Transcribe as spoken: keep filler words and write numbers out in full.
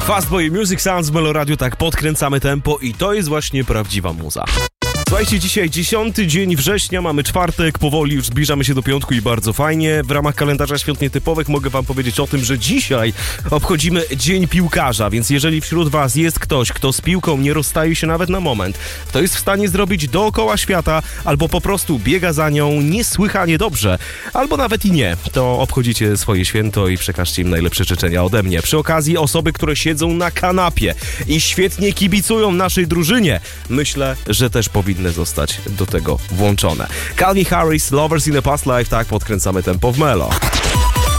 Fastboy Music Sounds w Melo Radio, tak podkręcamy tempo i to jest właśnie prawdziwa muza. Słuchajcie, dzisiaj dziesiąty dzień września, mamy czwartek, powoli już zbliżamy się do piątku i bardzo fajnie. W ramach kalendarza świąt nietypowych mogę wam powiedzieć o tym, że dzisiaj obchodzimy Dzień Piłkarza, więc jeżeli wśród was jest ktoś, kto z piłką nie rozstaje się nawet na moment, kto jest w stanie zrobić dookoła świata, albo po prostu biega za nią niesłychanie dobrze, albo nawet i nie, to obchodzicie swoje święto i przekażcie im najlepsze życzenia ode mnie. Przy okazji osoby, które siedzą na kanapie i świetnie kibicują naszej drużynie, myślę, że też powinny zostać do tego włączone. Calvin Harris, Lovers in a Past Life, tak podkręcamy tempo w Melo.